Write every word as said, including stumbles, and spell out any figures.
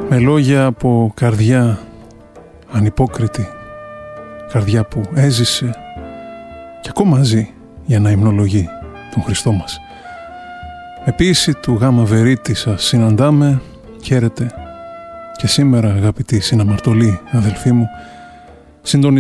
Με λόγια από καρδιά ανυπόκριτη, καρδιά που έζησε και ακόμα ζει για να υμνολογεί τον Χριστό μας. Με ποίηση του Γάμα Βερίτη σας συναντάμε. Χαίρετε και σήμερα, αγαπητοί συναμαρτωλοί αδελφοί μου, συντονισμένοι